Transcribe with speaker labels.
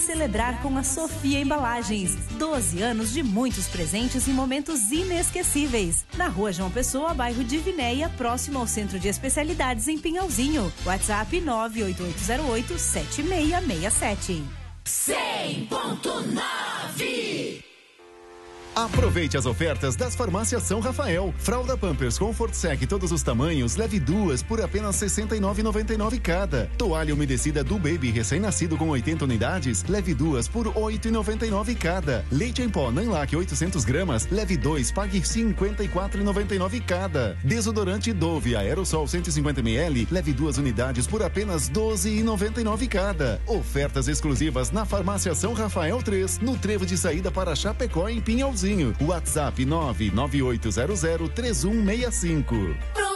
Speaker 1: celebrar com a Sofia Embalagens. 12 anos de muitos presentes e momentos inesquecíveis. Na Rua João Pessoa, bairro Divinéia, próximo ao Centro de Especialidades em Pinhalzinho. WhatsApp 98808-7667.
Speaker 2: 100.9.
Speaker 3: Aproveite as ofertas das farmácias São Rafael. Fralda Pampers Comfort Sec todos os tamanhos, leve 2 por apenas R$ 69,99 cada. Toalha umedecida do Baby recém-nascido com 80 unidades, leve 2 por R$ 8,99 cada. Leite em pó Nanlac 800 gramas, leve 2, pague R$ 54,99 cada. Desodorante Dove Aerosol 150 ml, leve 2 unidades por apenas R$ 12,99 cada. Ofertas exclusivas na farmácia São Rafael 3, no trevo de saída para Chapecó, em Pinhalzinho. WhatsApp 998003165.